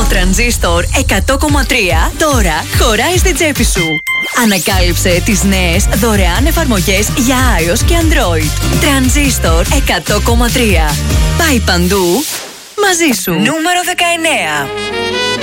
τρανζίστορ 100,3 τώρα χωράει στην τσέπη σου. Ανακάλυψε τις νέες δωρεάν εφαρμογές για iOS και Android. Τρανζίστορ 100,3. Πάει παντού μαζί σου. Νούμερο 19.